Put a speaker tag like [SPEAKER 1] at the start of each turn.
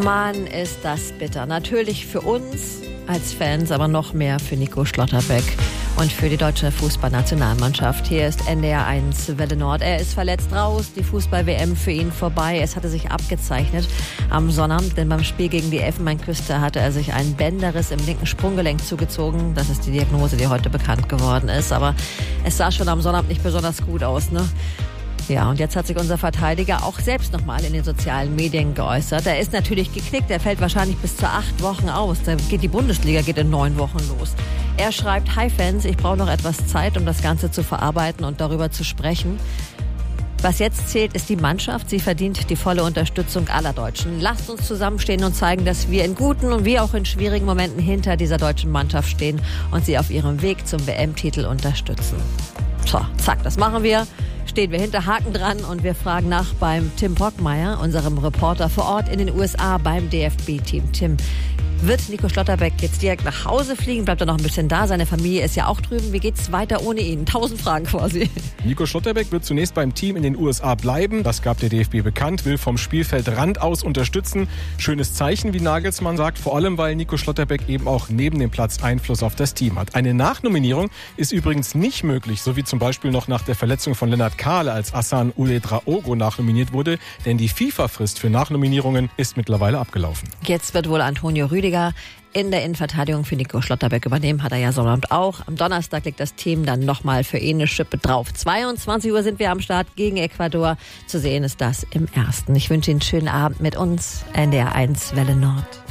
[SPEAKER 1] Mann, ist das bitter. Natürlich für uns als Fans, aber noch mehr für Nico Schlotterbeck und für die deutsche Fußballnationalmannschaft. Hier ist NDR 1 Welle Nord. Er ist verletzt raus, die Fußball-WM für ihn vorbei. Es hatte sich abgezeichnet am Sonnabend, denn beim Spiel gegen die Elfenbeinküste hatte er sich einen Bänderriss im linken Sprunggelenk zugezogen. Das ist die Diagnose, die heute bekannt geworden ist. Aber es sah schon am Sonnabend nicht besonders gut aus, ne? Ja, und jetzt hat sich unser Verteidiger auch selbst nochmal in den sozialen Medien geäußert. Er ist natürlich geknickt, er fällt wahrscheinlich bis zu 8 Wochen aus. Die Bundesliga geht in 9 Wochen los. Er schreibt: Hi Fans, ich brauche noch etwas Zeit, um das Ganze zu verarbeiten und darüber zu sprechen. Was jetzt zählt, ist die Mannschaft. Sie verdient die volle Unterstützung aller Deutschen. Lasst uns zusammenstehen und zeigen, dass wir in guten und wie auch in schwierigen Momenten hinter dieser deutschen Mannschaft stehen und sie auf ihrem Weg zum WM-Titel unterstützen. So, zack, das machen wir. Stehen wir hinter, Haken dran, und wir fragen nach beim Tim Brockmeier, unserem Reporter vor Ort in den USA beim DFB-Team. Tim, wird Nico Schlotterbeck jetzt direkt nach Hause fliegen? Bleibt er noch ein bisschen da? Seine Familie ist ja auch drüben. Wie geht's weiter ohne ihn? 1000 Fragen quasi.
[SPEAKER 2] Nico Schlotterbeck wird zunächst beim Team in den USA bleiben. Das gab der DFB bekannt, will vom Spielfeldrand aus unterstützen. Schönes Zeichen, wie Nagelsmann sagt, vor allem, weil Nico Schlotterbeck eben auch neben dem Platz Einfluss auf das Team hat. Eine Nachnominierung ist übrigens nicht möglich, so wie zum Beispiel noch nach der Verletzung von Lennart Kahle, als Hassan Ouedraogo nachnominiert wurde, denn die FIFA-Frist für Nachnominierungen ist mittlerweile abgelaufen.
[SPEAKER 1] Jetzt wird wohl Antonio Rüdiger in der Innenverteidigung für Nico Schlotterbeck übernehmen, hat er ja Sonnabend auch. Am Donnerstag legt das Team dann nochmal für ihn eine Schippe drauf. 22 Uhr sind wir am Start gegen Ecuador. Zu sehen ist das im Ersten. Ich wünsche Ihnen einen schönen Abend mit uns. NDR 1 Welle Nord.